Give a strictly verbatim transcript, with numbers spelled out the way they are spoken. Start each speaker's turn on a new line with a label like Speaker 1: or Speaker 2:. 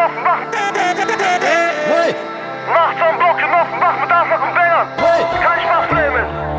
Speaker 1: Offenbach.
Speaker 2: Hey!
Speaker 1: Nachts am Block in Offenbach mit Anschlag und Bängern.
Speaker 2: Hey!
Speaker 1: Kein Spaß, Flamen.